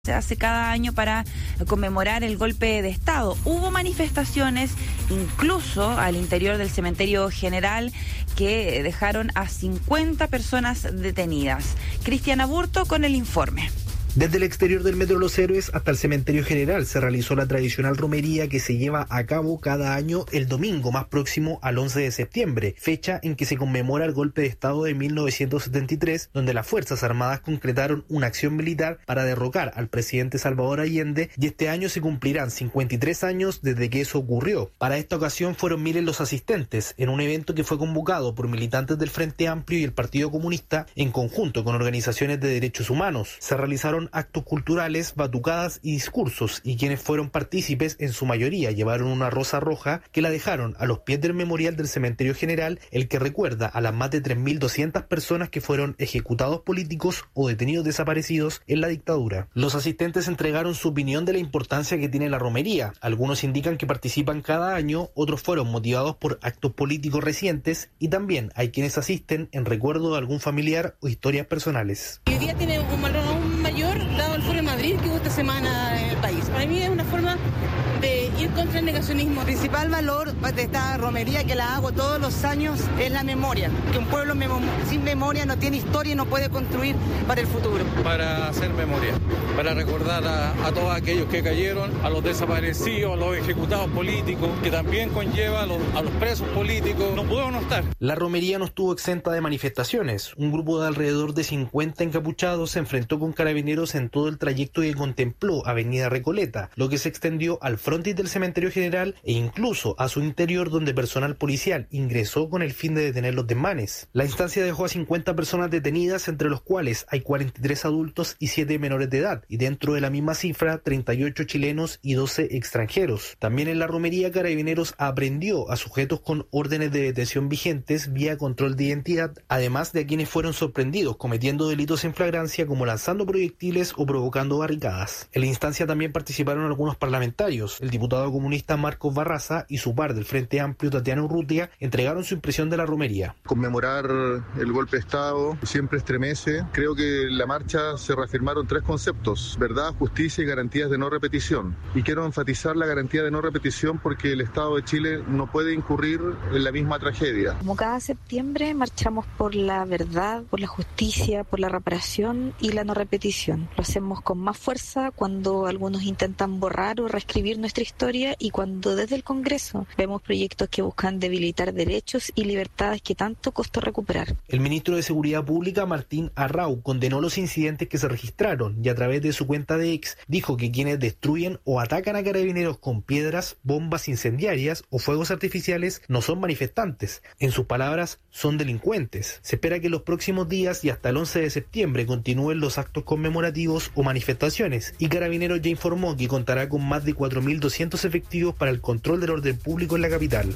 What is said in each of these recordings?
se hace cada año para conmemorar el golpe de Estado. Hubo manifestaciones incluso al interior del cementerio general que dejaron a 50 personas detenidas. Cristiana Burto con el informe. Desde el exterior del Metro Los Héroes hasta el cementerio general se realizó la tradicional romería que se lleva a cabo cada año el domingo más próximo al 11 de septiembre, fecha en que se conmemora el golpe de Estado de 1973, donde las Fuerzas Armadas concretaron una acción militar para derrocar al presidente Salvador Allende, y este año se cumplirán 53 años desde que eso ocurrió. Para esta ocasión fueron miles los asistentes, en un evento que fue convocado por militantes del Frente Amplio y el Partido Comunista en conjunto con organizaciones de derechos humanos. Se realizaron actos culturales, batucadas y discursos, y quienes fueron partícipes en su mayoría llevaron una rosa roja que la dejaron a los pies del memorial del cementerio general, el que recuerda a las más de 3.200 personas que fueron ejecutados políticos o detenidos desaparecidos en la dictadura. Los asistentes entregaron su opinión de la importancia que tiene la romería. Algunos indican que participan cada año, otros fueron motivados por actos políticos recientes, y también hay quienes asisten en recuerdo de algún familiar o historias personales. Hoy día tiene un valor aún mayor dado el Foro de Madrid que hubo esta semana en el país. Para mí es una forma de ir contra el negacionismo. El principal valor de esta romería, que la hago todos los años, es la memoria. Que un pueblo sin memoria no tiene historia y no puede construir para el futuro. Para hacer memoria, para recordar a todos aquellos que cayeron, a los desaparecidos, a los ejecutados políticos, que también conlleva a los presos políticos. No podemos no estar. La romería no estuvo exenta de manifestaciones. Un grupo de alrededor de 50 encapuchados se enfrentó con carabineros en todo el trayecto que contempló Avenida Recoleta, lo que se extendió al frontis del cementerio general e incluso a su interior, donde personal policial ingresó con el fin de detener los desmanes. La instancia dejó a 50 personas detenidas, entre los cuales hay 43 adultos y 7 menores de edad, y dentro de la misma cifra 38 chilenos y 12 extranjeros. También en la romería Carabineros aprendió a sujetos con órdenes de detención vigentes vía control de identidad, además de a quienes fueron sorprendidos cometiendo delitos en flagrancia como lanzando proyectiles o provocando barricadas. En la instancia también participaron algunos parlamentarios. El diputado comunista Marcos Barraza y su par del Frente Amplio Tatiana Urrutia entregaron su impresión de la romería. Conmemorar el golpe de Estado siempre estremece. Creo que en la marcha se reafirmaron 3 conceptos: verdad, justicia y garantías de no repetición. Y quiero enfatizar la garantía de no repetición porque el Estado de Chile no puede incurrir en la misma tragedia. Como cada septiembre marchamos por la verdad, por la justicia, por la reparación y la no repetición. Lo hacemos con más fuerza cuando algunos intentan borrar o reescribir nuestra historia y cuando desde el Congreso vemos proyectos que buscan debilitar derechos y libertades que tanto costó recuperar. El ministro de Seguridad Pública, Martín Arrau, condenó los incidentes que se registraron y a través de su cuenta de X dijo que quienes destruyen o atacan a carabineros con piedras, bombas incendiarias o fuegos artificiales no son manifestantes. En sus palabras, son delincuentes. Se espera que en los próximos días y hasta el 11 de septiembre continúen los actos conmemorativos o manifestaciones, y Carabineros ya informó que contará con más de 4.200 efectivos para el control del orden público en la capital.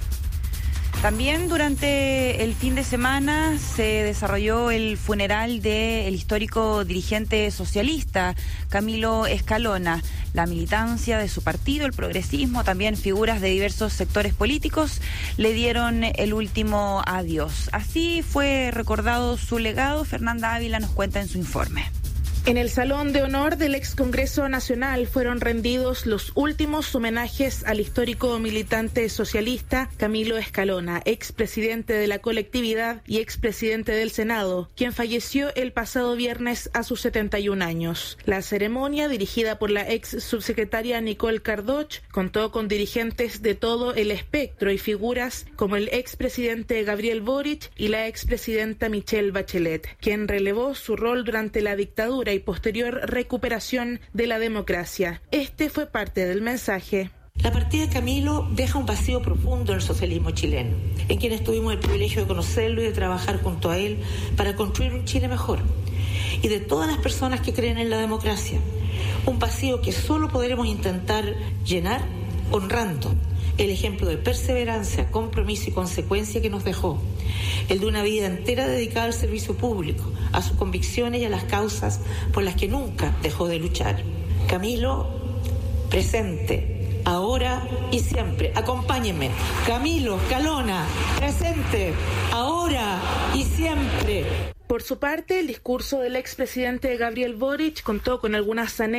También durante el fin de semana se desarrolló el funeral del histórico dirigente socialista Camilo Escalona. La militancia de su partido, el progresismo, también figuras de diversos sectores políticos le dieron el último adiós. Así fue recordado su legado. Fernanda Ávila nos cuenta en su informe. En el Salón de Honor del Ex Congreso Nacional fueron rendidos los últimos homenajes al histórico militante socialista Camilo Escalona, expresidente de la colectividad y expresidente del Senado, quien falleció el pasado viernes a sus 71 años. La ceremonia, dirigida por la ex subsecretaria Nicole Cardoch, contó con dirigentes de todo el espectro y figuras como el expresidente Gabriel Boric y la expresidenta Michelle Bachelet, quien relevó su rol durante la dictadura y posterior recuperación de la democracia. Este fue parte del mensaje. La partida de Camilo deja un vacío profundo en el socialismo chileno, en quienes tuvimos el privilegio de conocerlo y de trabajar junto a él para construir un Chile mejor, y de todas las personas que creen en la democracia. Un vacío que solo podremos intentar llenar honrando el ejemplo de perseverancia, compromiso y consecuencia que nos dejó, el de una vida entera dedicada al servicio público, a sus convicciones y a las causas por las que nunca dejó de luchar. Camilo, presente, ahora y siempre. Acompáñenme. Camilo Escalona, presente, ahora y siempre. Por su parte, el discurso del expresidente Gabriel Boric contó con algunas anécdotas